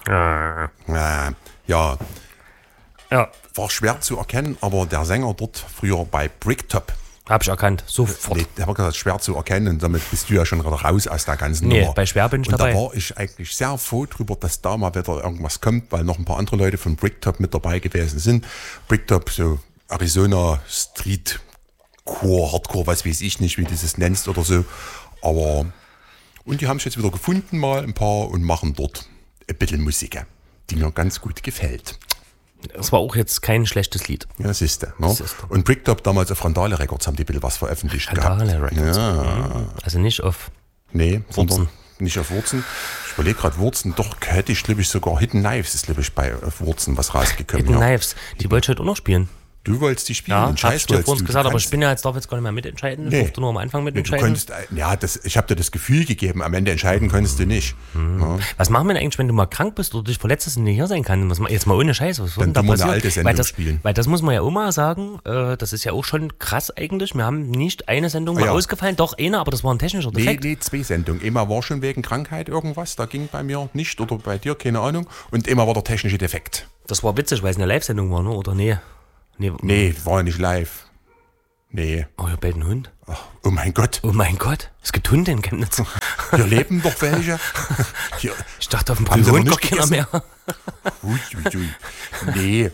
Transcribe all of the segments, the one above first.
Ja. War schwer zu erkennen, aber der Sänger dort früher bei Bricktop. Hab ich erkannt, sofort. Nee, der war gesagt, schwer zu erkennen und damit bist du ja schon raus aus der ganzen Nummer. Bei schwer bin ich dabei. Und da war ich eigentlich sehr froh drüber, dass da mal wieder irgendwas kommt, weil noch ein paar andere Leute von Bricktop mit dabei gewesen sind. Bricktop, so Arizona Street Core, Hardcore, was weiß ich nicht, wie du das nennst oder so. Aber, und die haben es jetzt wieder gefunden mal ein paar und machen dort ein bisschen Musik, die mir ganz gut gefällt. Das war auch jetzt kein schlechtes Lied. Ja, siehste. Ne? Und Bricktop damals auf Randale Records haben die ein bisschen was veröffentlicht Randale Records. Ja. Also nicht auf sondern nicht auf Wurzen. Ich überlege gerade Wurzen, doch hätte ich, glaube ich, sogar Hidden Knives ist, glaube ich, bei auf Wurzen was rausgekommen. Hidden Knives, die wollte ich heute auch noch spielen. Du wolltest die spielen, ja, den Scheiß wolltest du. Gesagt, aber ich darf jetzt gar nicht mehr mitentscheiden. Ich durfte nur am Anfang mitentscheiden. Ich habe dir das Gefühl gegeben, am Ende entscheiden konntest du nicht. Ja. Was machen wir denn eigentlich, wenn du mal krank bist oder dich verletzt hast und nicht hier sein kannst? Jetzt mal ohne Scheiß, was wird denn da passieren? Eine alte Sendung spielen. Weil das muss man ja auch mal sagen, das ist ja auch schon krass eigentlich. Wir haben nicht eine Sendung mal ausgefallen, doch eine, aber das war ein technischer Defekt. Nee, 2 Sendungen. Einmal war schon wegen Krankheit irgendwas, da ging bei mir nicht oder bei dir, keine Ahnung. Und einmal war der technische Defekt. Das war witzig, weil es eine Live-Sendung war, ne? Oder nee? Nee, war ja nicht live. Nee. Oh, ihr bellt einen Hund. Ach, oh mein Gott. Oh mein Gott. Es gibt Hunde in Chemnitz. Hier leben doch welche. Hier, ich dachte, auf dem Brand wohnt gar keiner mehr. Ui. Nee,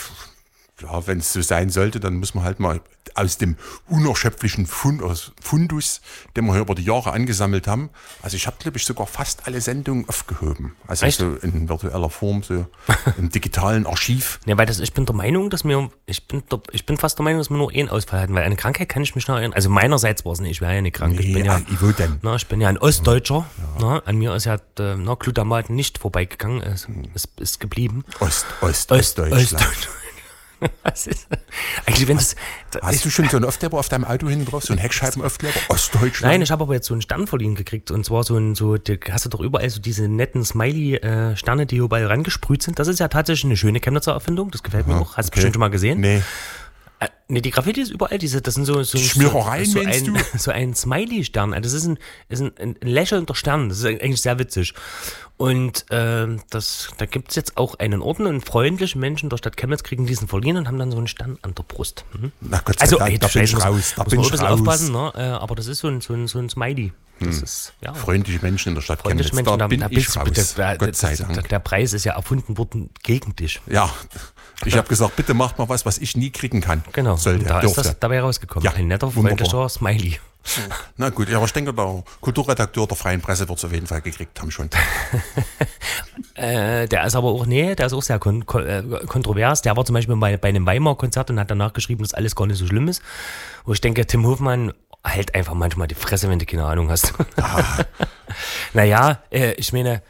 ja, wenn es so sein sollte, dann muss man halt mal aus dem unerschöpflichen Fundus, den wir hier über die Jahre angesammelt haben. Also ich habe, glaube ich, sogar fast alle Sendungen aufgehoben. Also echt? So in virtueller Form, so im digitalen Archiv. Ja, weil ich bin der Meinung, dass ich bin fast der Meinung, dass wir nur einen Ausfall hatten, weil eine Krankheit kann ich mich noch erinnern. Also meinerseits war es nicht, ich wäre ja nicht krank. Nee, ich bin ja ein Ostdeutscher. Ja. An mir ist ja Glutamat nicht vorbeigegangen, ist geblieben. Ostdeutschland. Was ist eigentlich, wenn das hast du schon so einen Aufkleber auf deinem Auto hinten drauf, so einen Heckscheibenaufkleber, Ostdeutschland? Nein, ich habe aber jetzt so einen Stern verliehen gekriegt und zwar hast du doch überall so diese netten Smiley-Sterne, die überall rangesprüht sind. Das ist ja tatsächlich eine schöne Chemnitzer Erfindung, das gefällt mir auch. Hast du bestimmt schon mal gesehen? Nee. Nee, die Graffiti ist überall, das sind so Schmierereien, meinst du? So ein Smiley-Stern. Das ist ein lächelnder Stern. Das ist eigentlich sehr witzig. Und da gibt es jetzt auch einen Orden und freundliche Menschen der Stadt Chemnitz kriegen diesen verliehen und haben dann so einen Stern an der Brust. Na Gott sei Dank, da bin ich raus. Da muss man ein bisschen aufpassen, ne? Aber das ist so ein Smiley. Das ist, ja. Freundliche Menschen in der Stadt Chemnitz, da bin ich raus. Gott sei Dank. Der Preis ist ja erfunden worden gegen dich. Ja, ich habe gesagt, bitte macht mal was ich nie kriegen kann. Genau, da ist das dabei rausgekommen. Ja, ein netter, freundlicher Smiley. Na gut, aber ich denke, der Kulturredakteur der Freien Presse wird es auf jeden Fall gekriegt haben schon. Der ist aber auch, der ist auch sehr kontrovers. Der war zum Beispiel bei einem Weimar-Konzert und hat danach geschrieben, dass alles gar nicht so schlimm ist. Wo ich denke, Tim Hofmann halt einfach manchmal die Fresse, wenn du keine Ahnung hast. Naja, ich meine,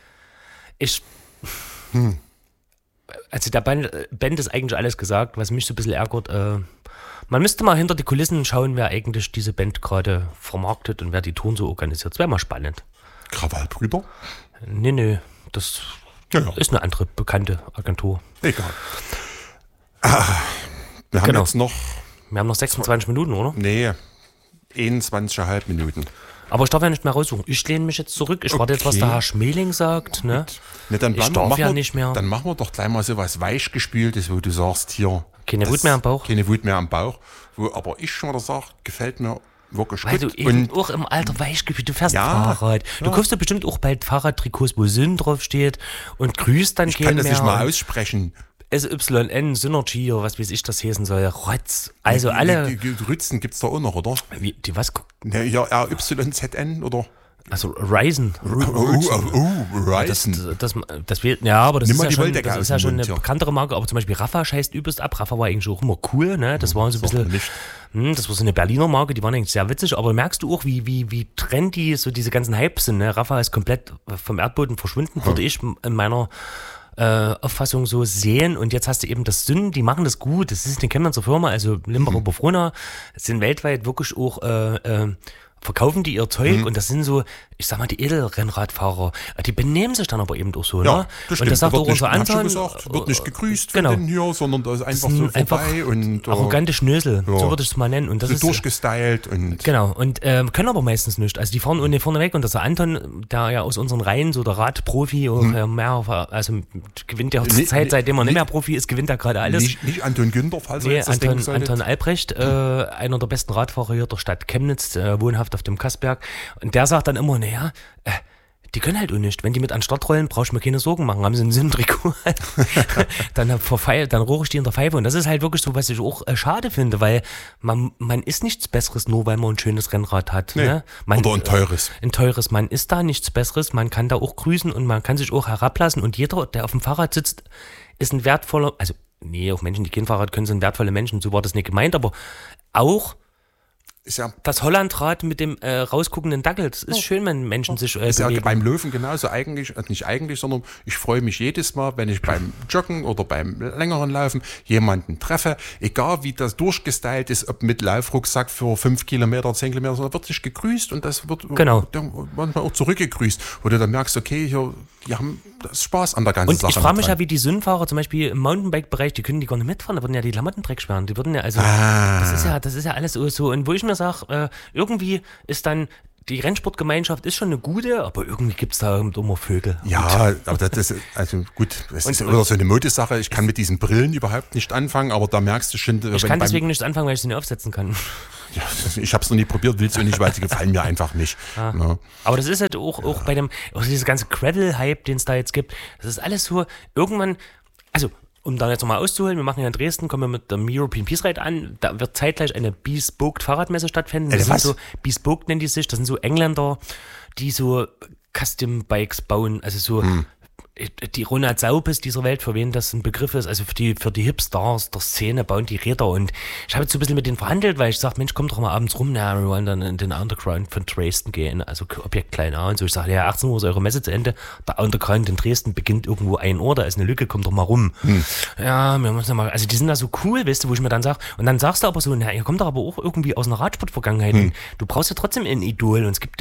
also der Band ist eigentlich alles gesagt, was mich so ein bisschen ärgert. Man müsste mal hinter die Kulissen schauen, wer eigentlich diese Band gerade vermarktet und wer die Touren so organisiert. Das wäre mal spannend. Krawallbrüder? Nee, das ist eine andere bekannte Agentur. Egal. Wir haben jetzt noch... Wir haben noch 26 Minuten, oder? Nee, 21,5 Minuten. Aber ich darf ja nicht mehr raussuchen. Ich lehne mich jetzt zurück. Ich warte jetzt, was der Herr Schmeling sagt. Ne? Dann ich darf ja nicht mehr. Dann machen wir doch gleich mal so was Weichgespültes, wo du sagst, hier... Keine Wut mehr am Bauch? Keine Wut mehr am Bauch. Wo aber ich schon wieder sage, gefällt mir wirklich weil gut. Weil du eben auch im Alter Weichgespült, du fährst Fahrrad. Du kaufst ja bestimmt auch bald Fahrradtrikots, wo Sinn draufsteht und grüßt dann keinen mehr. Ich kann das nicht mal aussprechen. SYN, Synergy oder was weiß ich das heißen soll. Rotz. Also alle... Die Rützen gibt es da auch noch, oder? Die was? Ja, RYZN oder... Also Ryzen. Ryzen. Das wird, ja, aber das ist ja schon eine Mund, bekanntere Marke. Aber zum Beispiel Rafa scheißt übelst ab. Rafa war eigentlich auch immer cool, ne? Das war so ein bisschen, das war so eine Berliner Marke, die waren eigentlich sehr witzig. Aber merkst du auch, wie trendy so diese ganzen Hypes sind, ne? Rafa ist komplett vom Erdboden verschwunden, würde ich in meiner Auffassung so sehen. Und jetzt hast du eben das Syn, die machen das gut. Das ist eine Chemnitzer Firma, also Limburger Bofrona, sind weltweit wirklich auch verkaufen die ihr Zeug und das sind so, ich sag mal, die Edelrennradfahrer, die benehmen sich dann aber eben auch so, Ja, ne? das Und das stimmt. sagt Wird auch unser nicht, hab Anton. schon gesagt, wird nicht gegrüßt von genau. denen hier, sondern da ist einfach so Einfach vorbei und arrogante Schnösel, ja. so würde ich es mal nennen. Und das so ist durchgestylt und genau, und können aber meistens nicht. Also die fahren ohne vorne weg und das ist der Anton, der ja aus unseren Reihen so der Radprofi, also gewinnt ja zur Zeit, seitdem er nicht mehr Profi ist, gewinnt er gerade alles. nicht Anton Günther, falls er Nee, jetzt das denken solltet. Anton Albrecht, einer der besten Radfahrer hier der Stadt Chemnitz, wohnhaft auf dem Kassberg. Und der sagt dann immer, naja, die können halt auch nicht. Wenn die mit an den Start rollen, brauchst du mir keine Sorgen machen. Haben sie einen Sinntrikot, dann rohre ich die in der Pfeife. Und das ist halt wirklich so, was ich auch schade finde, weil man ist nichts Besseres, nur weil man ein schönes Rennrad hat. Nee. Ne? Oder ein teures. Ein teures. Man ist da nichts Besseres. Man kann da auch grüßen und man kann sich auch herablassen. Und jeder, der auf dem Fahrrad sitzt, ist ein wertvoller, also nee, auch Menschen, die kein Fahrrad können, sind wertvolle Menschen. So war das nicht gemeint, aber auch Ist ja, das Hollandrad mit dem rausguckenden Dackel, das ist schön, wenn Menschen sich ist ja bewegen. beim Löwen genauso eigentlich, nicht eigentlich, sondern ich freue mich jedes Mal, wenn ich beim Joggen oder beim längeren Laufen jemanden treffe, egal wie das durchgestylt ist, ob mit Laufrucksack für 5 Kilometer, 10 Kilometer, sondern wird sich gegrüßt und das wird Genau. dann manchmal auch zurückgegrüßt, wo du dann merkst, okay, hier, die haben das Spaß an der ganzen Und Sache. ich frage mich dran. ja, wie die Sündfahrer zum Beispiel im Mountainbike-Bereich, die können die gar nicht mitfahren, da würden ja die Klamotten Dreck sperren, die würden ja, also, das ist ja alles so, und wo ich mir sage, irgendwie ist dann, die Rennsportgemeinschaft ist schon eine gute, aber irgendwie gibt es da immer Vögel. Ja, aber das ist, also gut, das ist wieder so eine Modesache. Ich kann mit diesen Brillen überhaupt nicht anfangen, aber da merkst du schon, Ich kann deswegen nicht anfangen, weil ich sie nicht aufsetzen kann. ja, ich habe es noch nie probiert, will es auch nicht, weil sie gefallen mir einfach nicht. Ja. Aber das ist halt auch bei dem, auch dieses ganze Gravel-Hype, den es da jetzt gibt, das ist alles so, irgendwann, also um da jetzt nochmal auszuholen, wir machen ja in Dresden, kommen wir mit dem European Peace Ride an, da wird zeitgleich eine Bespoke Fahrradmesse stattfinden. Das sind so, Bespoke nennen die sich, das sind so Engländer, die so Custom Bikes bauen, also so die Ronald Saupes dieser Welt, für wen das ein Begriff ist, also für die Hipstars der Szene bauen die Räder, und ich habe jetzt so ein bisschen mit denen verhandelt, weil ich sage, Mensch, komm doch mal abends rum, na, wir wollen dann in den Underground von Dresden gehen, also Objekt Klein A und so. Ich sage, ja, 18 Uhr ist eure Messe zu Ende, der Underground in Dresden beginnt irgendwo 1 Uhr, da ist eine Lücke, komm doch mal rum. Ja, wir müssen mal, also die sind da so cool, weißt du, wo ich mir dann sage, und dann sagst du aber so, na, ihr kommt doch aber auch irgendwie aus einer Radsport-Vergangenheit, und du brauchst ja trotzdem ein Idol, und es gibt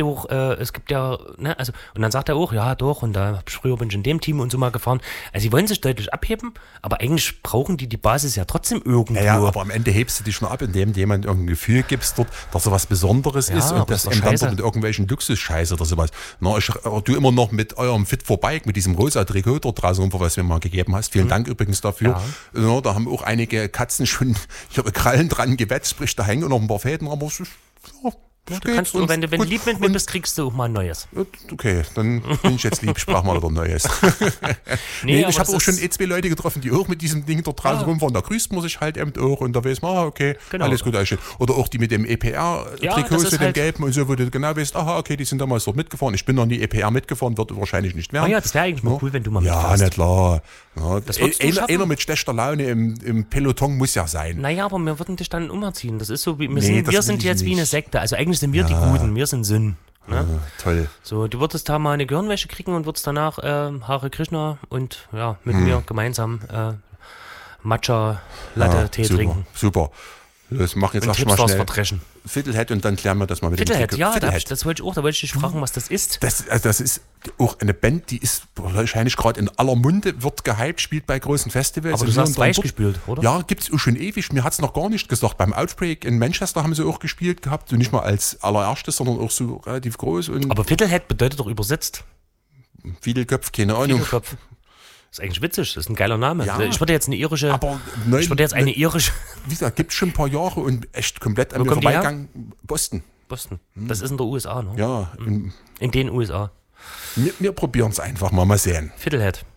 ja, ne, also, und dann sagt er auch, ja doch, und da früher bin ich in dem Team und so mal gefahren. Also sie wollen sich deutlich abheben, aber eigentlich brauchen die Basis ja trotzdem irgendwo. Ja, aber am Ende hebst du dich schon ab, indem du jemand irgendein Gefühl gibst dort, dass er was Besonderes ist und das dann dort mit irgendwelchen Luxusscheiße oder sowas. Na, du immer noch mit eurem Fit for Bike, mit diesem rosa Trikot dort draußen, was du mir mal gegeben hast. Vielen Dank übrigens dafür. Ja. Ja, da haben auch einige Katzen schon ihre Krallen dran gewetzt, sprich da hängen noch ein paar Fäden, aber es ist, ja, du kannst, wenn du lieb mit mir bist, kriegst du auch mal ein neues. Okay, dann bin ich jetzt lieb, sprach mal wieder Neues. Nee, ich habe auch schon 2 Leute getroffen, die auch mit diesem Ding dort draußen rumfahren. Da grüßt man sich halt eben auch und da weiß man, okay, genau. Alles gut. Oder auch die mit dem EPR-Trikot, so dem halt Gelben und so, wo du genau weißt, aha, okay, die sind damals dort mitgefahren. Ich bin noch nie EPR mitgefahren, wird wahrscheinlich nicht werden. Ja, das wäre eigentlich mal cool, wenn du mal mitfährst. Ja, nicht klar. Ja, das einer mit schlechter Laune im Peloton muss ja sein. Naja, aber wir würden dich dann umerziehen. Das ist so, wir sind jetzt wie eine Sekte. Also eigentlich sind wir die Guten, wir sind Sinn. Ne? Toll. So, du würdest da mal eine Gehirnwäsche kriegen und würdest danach Hare Krishna und ja, mit mir gemeinsam Matcha Latte Tee trinken. Super. Das machen jetzt und auch schon mal schnell verdreschen. Fiddlehead und dann klären wir das mal mit Fiddlehead, dem ja, das wollte ich auch, da wollte ich dich fragen, was das ist. Das ist auch eine Band, die ist wahrscheinlich gerade in aller Munde, wird gehypt, spielt bei großen Festivals. Aber du hast Weich gespielt, oder? Ja, gibt's auch schon ewig. Mir hat's noch gar nicht gesagt. Beim Outbreak in Manchester haben sie auch gespielt gehabt, so nicht mal als allererstes, sondern auch so relativ groß. Und aber Fiddlehead bedeutet doch übersetzt. Fiedelköpf, keine Ahnung. Fiedelköpf. Das ist eigentlich witzig, das ist ein geiler Name. Ja, ich würde jetzt eine irische. Wie gesagt, gibt es schon ein paar Jahre und echt komplett an mir vorbeigegangen. Boston. Das ist in der USA, ne? Ja. In den USA. Wir probieren es einfach mal sehen. Fiddlehead.